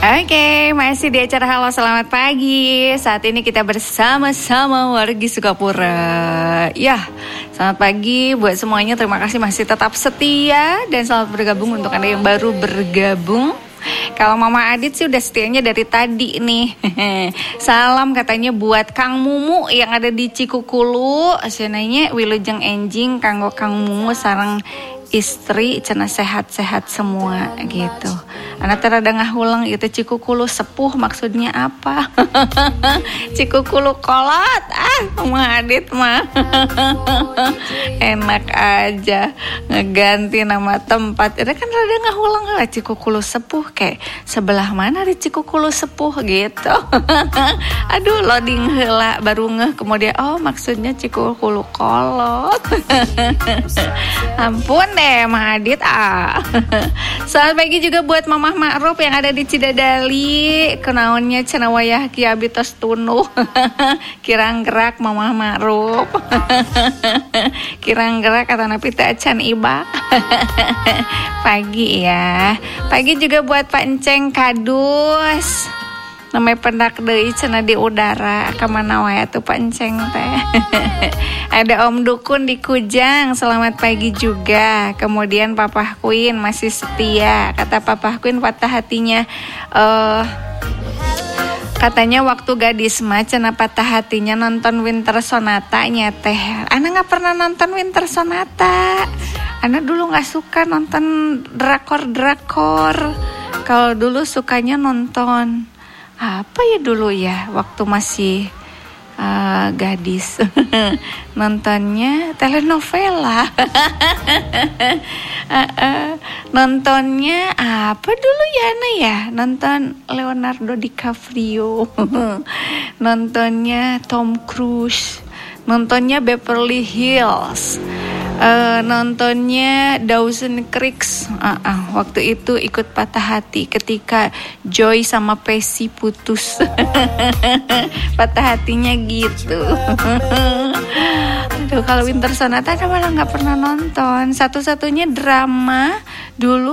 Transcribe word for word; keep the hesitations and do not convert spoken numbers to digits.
Oke, masih di acara Halo Selamat Pagi. Saat ini kita bersama-sama wargi Sukapura. Ya, selamat pagi buat semuanya. Terima kasih masih tetap setia dan selamat bergabung untuk Anda yang baru bergabung. Kalau Mama Adit sih udah setianya dari tadi nih. Salam katanya buat Kang Mumu yang ada di Cikukulu. Asyonanya wilujeng enjing kanggo Kang Mumu sareng istri cenah sehat-sehat semua gitu. Anak terada ngahulang itu Cikukulu sepuh maksudnya apa? Cikukulu kolot. Ah, Mama Adit mah. Enak aja ngeganti nama tempat. Itu kan rada ngahulang lah Cikukulu sepuh kayak sebelah mana di Cikukulu sepuh gitu. Aduh, loading heula baru ngeh kemudian oh maksudnya Cikukulu kolot. Ampun deh Mah Adit ah. Selamat pagi juga buat Mamah Ma'ruf yang ada di Cidadali. Kenaonnya cenah wayah Ki Abi tos tunuh. Kirang gerak Mamah Ma'ruf. Kirang gerak kata napi teh acan iba. Pagi ya. Pagi juga buat Pak Enceng Kadus. Namanya pendak deui cenah di udara. Kamana wae atuh Pak Enceng teh. Ada Om Dukun di Kujang, selamat pagi juga. Kemudian Papa Queen masih setia. Kata Papa Queen patah hatinya uh, katanya waktu gadis mah cenah patah hatinya nonton Winter Sonata nya teh. Ana enggak pernah nonton Winter Sonata. Ana dulu enggak suka nonton drakor-drakor. Kalau dulu sukanya nonton apa ya dulu ya waktu masih uh, gadis. Nontonnya telenovela. uh, uh, nontonnya apa dulu ya Ana ya? Nonton Leonardo DiCaprio. Nontonnya Tom Cruise. Nontonnya Beverly Hills. Uh, nontonnya Dawson Creek. uh, uh, Waktu itu ikut patah hati ketika Joy sama Pesi putus. Patah hatinya gitu. Aduh, kalau Winter Sonata ada malah gak pernah nonton. Satu-satunya drama dulu